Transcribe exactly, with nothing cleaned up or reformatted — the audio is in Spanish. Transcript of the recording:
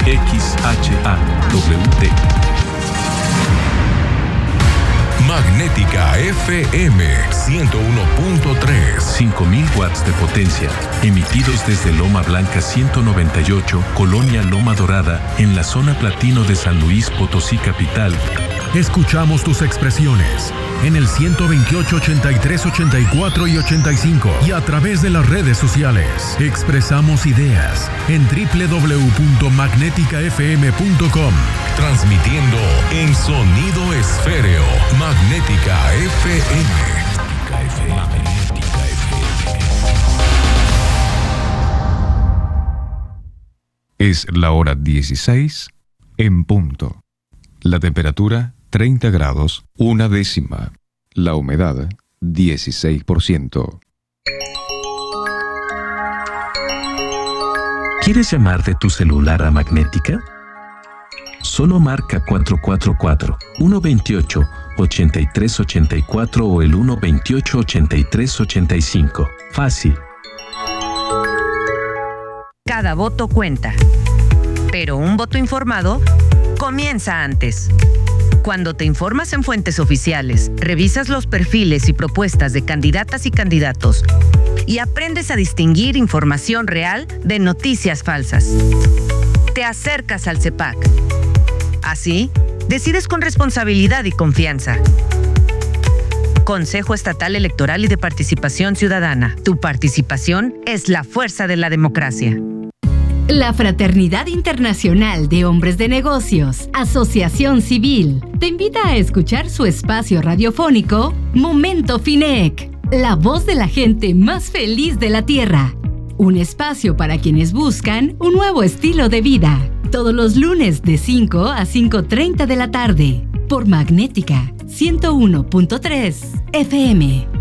X H A W D. Magnética F M ciento uno punto tres. cinco mil watts de potencia, emitidos desde Loma Blanca ciento noventa y ocho, Colonia Loma Dorada, en la zona platino de San Luis Potosí capital. Escuchamos tus expresiones en el ciento veintiocho, ochenta y tres, ochenta y cuatro y ochenta y cinco y a través de las redes sociales. Expresamos ideas en doble u doble u doble u punto magnética f m punto com. Transmitiendo en sonido esféreo. Magnética F M. Magnética F M. Es la hora dieciséis en punto. La temperatura treinta grados, una décima. La humedad dieciséis por ciento. ¿Quieres llamar de tu celular a Magnética? Solo marca cuatro cuatro cuatro, uno dos ocho, ocho tres ocho cuatro o el uno dos ocho, ocho tres ocho cinco. Fácil. Cada voto cuenta. Pero un voto informado comienza antes. Cuando te informas en fuentes oficiales, revisas los perfiles y propuestas de candidatas y candidatos y aprendes a distinguir información real de noticias falsas. Te acercas al C E P A C. Así, decides con responsabilidad y confianza. Consejo Estatal Electoral y de Participación Ciudadana. Tu participación es la fuerza de la democracia. La Fraternidad Internacional de Hombres de Negocios, Asociación Civil, te invita a escuchar su espacio radiofónico Momento FINEC, la voz de la gente más feliz de la Tierra. Un espacio para quienes buscan un nuevo estilo de vida. Todos los lunes de cinco a cinco treinta de la tarde, por Magnética ciento uno punto tres F M.